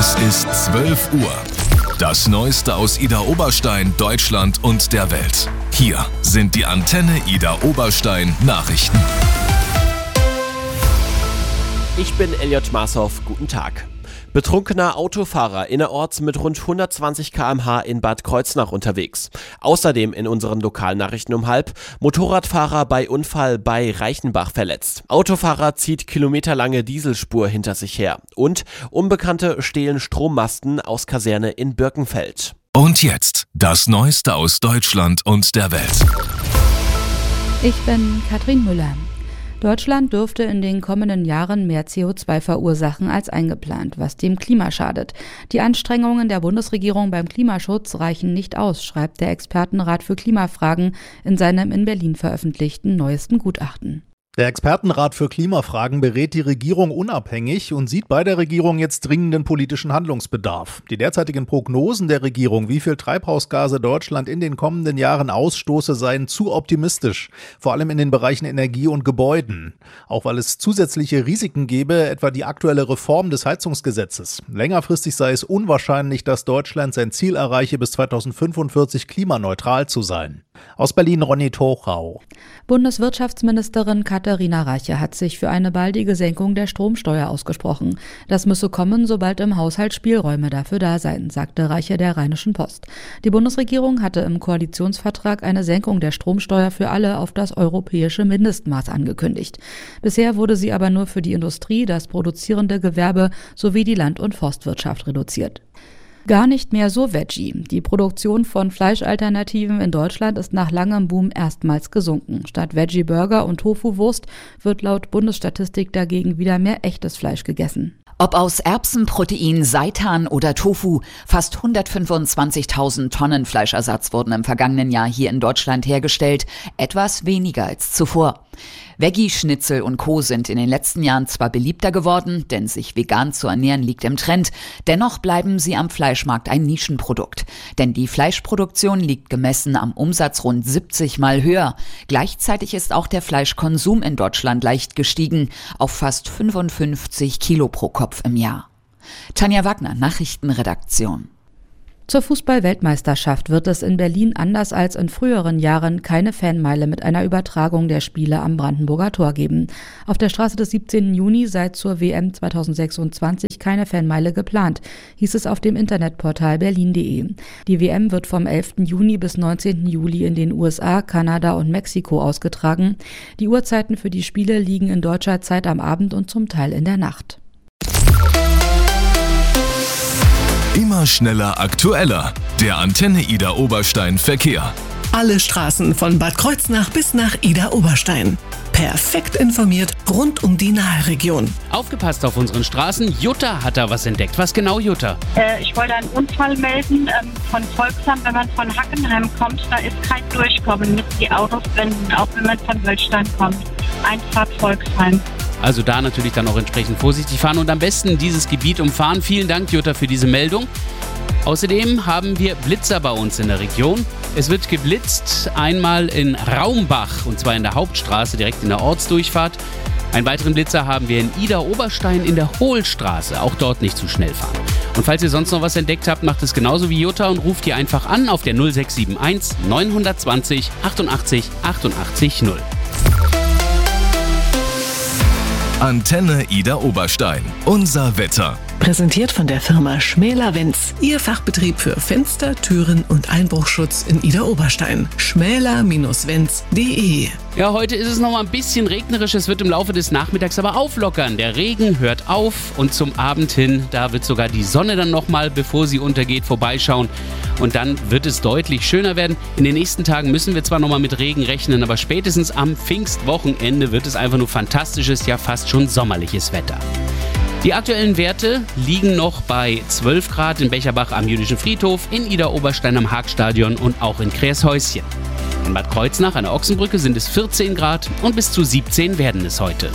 Es ist 12 Uhr. Das Neueste aus Idar Oberstein, Deutschland und der Welt. Hier sind die Antenne Idar Oberstein Nachrichten. Ich bin Elliot Marshoff, guten Tag. Betrunkener Autofahrer innerorts mit rund 120 km/h in Bad Kreuznach unterwegs. Außerdem in unseren Lokalnachrichten um 12:30, Motorradfahrer bei Unfall bei Reichenbach verletzt. Autofahrer zieht kilometerlange Dieselspur hinter sich her. Und Unbekannte stehlen Strommasten aus Kaserne in Birkenfeld. Und jetzt das Neueste aus Deutschland und der Welt. Ich bin Katrin Müller. Deutschland dürfte in den kommenden Jahren mehr CO2 verursachen als eingeplant, was dem Klima schadet. Die Anstrengungen der Bundesregierung beim Klimaschutz reichen nicht aus, schreibt der Expertenrat für Klimafragen in seinem in Berlin veröffentlichten neuesten Gutachten. Der Expertenrat für Klimafragen berät die Regierung unabhängig und sieht bei der Regierung jetzt dringenden politischen Handlungsbedarf. Die derzeitigen Prognosen der Regierung, wie viel Treibhausgase Deutschland in den kommenden Jahren ausstoße, seien zu optimistisch, vor allem in den Bereichen Energie und Gebäuden. Auch weil es zusätzliche Risiken gäbe, etwa die aktuelle Reform des Heizungsgesetzes. Längerfristig sei es unwahrscheinlich, dass Deutschland sein Ziel erreiche, bis 2045 klimaneutral zu sein. Aus Berlin Ronny Tochau. Bundeswirtschaftsministerin Katharina Reiche hat sich für eine baldige Senkung der Stromsteuer ausgesprochen. Das müsse kommen, sobald im Haushalt Spielräume dafür da seien, sagte Reiche der Rheinischen Post. Die Bundesregierung hatte im Koalitionsvertrag eine Senkung der Stromsteuer für alle auf das europäische Mindestmaß angekündigt. Bisher wurde sie aber nur für die Industrie, das produzierende Gewerbe sowie die Land- und Forstwirtschaft reduziert. Gar nicht mehr so Veggie. Die Produktion von Fleischalternativen in Deutschland ist nach langem Boom erstmals gesunken. Statt Veggie-Burger und Tofu-Wurst wird laut Bundesstatistik dagegen wieder mehr echtes Fleisch gegessen. Ob aus Erbsenprotein, Seitan oder Tofu, fast 125.000 Tonnen Fleischersatz wurden im vergangenen Jahr hier in Deutschland hergestellt, etwas weniger als zuvor. Veggie-Schnitzel und Co. sind in den letzten Jahren zwar beliebter geworden, denn sich vegan zu ernähren liegt im Trend, dennoch bleiben sie am Fleischmarkt ein Nischenprodukt. Denn die Fleischproduktion liegt gemessen am Umsatz rund 70 Mal höher. Gleichzeitig ist auch der Fleischkonsum in Deutschland leicht gestiegen, auf fast 55 Kilo pro Kopf im Jahr. Tanja Wagner, Nachrichtenredaktion. Zur Fußball-Weltmeisterschaft wird es in Berlin anders als in früheren Jahren keine Fanmeile mit einer Übertragung der Spiele am Brandenburger Tor geben. Auf der Straße des 17. Juni sei zur WM 2026 keine Fanmeile geplant, hieß es auf dem Internetportal berlin.de. Die WM wird vom 11. Juni bis 19. Juli in den USA, Kanada und Mexiko ausgetragen. Die Uhrzeiten für die Spiele liegen in deutscher Zeit am Abend und zum Teil in der Nacht. Immer schneller, aktueller. Der Antenne Idar Oberstein Verkehr. Alle Straßen von Bad Kreuznach bis nach Idar Oberstein. Perfekt informiert rund um die Naheregion. Aufgepasst auf unseren Straßen. Jutta hat da was entdeckt. Was genau, Jutta? Ich wollte einen Unfall melden von Volksheim. Wenn man von Hackenheim kommt, da ist kein Durchkommen mit die Autos blenden, auch wenn man von Wölstein kommt. Einfahrt Volksheim. Also da natürlich dann auch entsprechend vorsichtig fahren und am besten dieses Gebiet umfahren. Vielen Dank, Jutta, für diese Meldung. Außerdem haben wir Blitzer bei uns in der Region. Es wird geblitzt, einmal in Raumbach, und zwar in der Hauptstraße, direkt in der Ortsdurchfahrt. Einen weiteren Blitzer haben wir in Idar Oberstein in der Hohlstraße. Auch dort nicht zu schnell fahren. Und falls ihr sonst noch was entdeckt habt, macht es genauso wie Jutta und ruft ihr einfach an auf der 0671 920 88 88 0. Antenne Idar Oberstein. Unser Wetter. Präsentiert von der Firma Schmäler-Wenz. Ihr Fachbetrieb für Fenster, Türen und Einbruchschutz in Idar Oberstein. schmäler-wenz.de. Ja, heute ist es noch mal ein bisschen regnerisch. Es wird im Laufe des Nachmittags aber auflockern. Der Regen hört auf und zum Abend hin, da wird sogar die Sonne dann noch mal, bevor sie untergeht, vorbeischauen. Und dann wird es deutlich schöner werden. In den nächsten Tagen müssen wir zwar noch mal mit Regen rechnen, aber spätestens am Pfingstwochenende wird es einfach nur fantastisches, ja fast schon sommerliches Wetter. Die aktuellen Werte liegen noch bei 12 Grad in Becherbach am Jüdischen Friedhof, in Idar Oberstein am Haagstadion und auch in Kreershäuschen. In Bad Kreuznach an der Ochsenbrücke sind es 14 Grad und bis zu 17 werden es heute.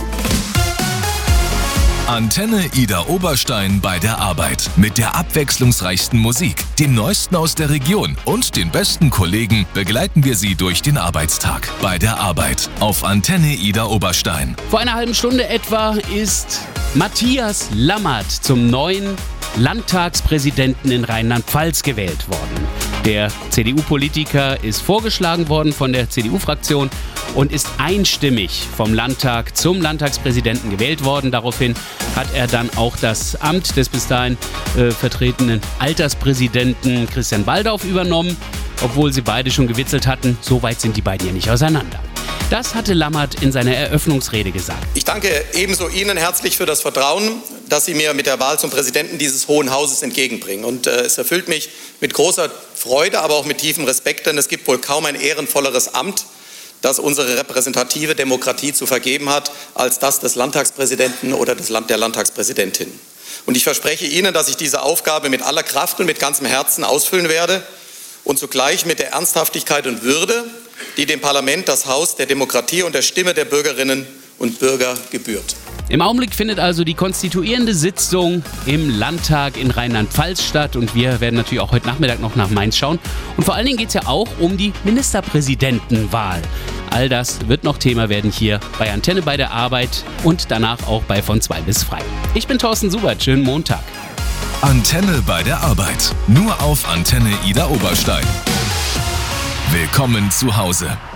Antenne Idar Oberstein bei der Arbeit. Mit der abwechslungsreichsten Musik, dem Neuesten aus der Region und den besten Kollegen begleiten wir Sie durch den Arbeitstag. Bei der Arbeit auf Antenne Idar Oberstein. Vor einer halben Stunde etwa ist Matthias Lammert zum neuen Landtagspräsidenten in Rheinland-Pfalz gewählt worden. Der CDU-Politiker ist vorgeschlagen worden von der CDU-Fraktion und ist einstimmig vom Landtag zum Landtagspräsidenten gewählt worden. Daraufhin hat er dann auch das Amt des bis dahin vertretenen Alterspräsidenten Christian Baldauf übernommen, obwohl sie beide schon gewitzelt hatten. So weit sind die beiden ja nicht auseinander. Das hatte Lammert in seiner Eröffnungsrede gesagt. Ich danke ebenso Ihnen herzlich für das Vertrauen, das Sie mir mit der Wahl zum Präsidenten dieses Hohen Hauses entgegenbringen. Und es erfüllt mich mit großer Freude, aber auch mit tiefem Respekt, denn es gibt wohl kaum ein ehrenvolleres Amt, das unsere repräsentative Demokratie zu vergeben hat, als das des Landtagspräsidenten oder der Landtagspräsidentin. Und ich verspreche Ihnen, dass ich diese Aufgabe mit aller Kraft und mit ganzem Herzen ausfüllen werde und zugleich mit der Ernsthaftigkeit und Würde, die dem Parlament, das Haus der Demokratie und der Stimme der Bürgerinnen und Bürger gebührt. Im Augenblick findet also die konstituierende Sitzung im Landtag in Rheinland-Pfalz statt und wir werden natürlich auch heute Nachmittag noch nach Mainz schauen. Und vor allen Dingen geht es ja auch um die Ministerpräsidentenwahl. All das wird noch Thema werden hier bei Antenne bei der Arbeit und danach auch bei von 2 bis frei. Ich bin Thorsten Subert, schönen Montag. Antenne bei der Arbeit. Nur auf Antenne Idar Oberstein. Willkommen zu Hause.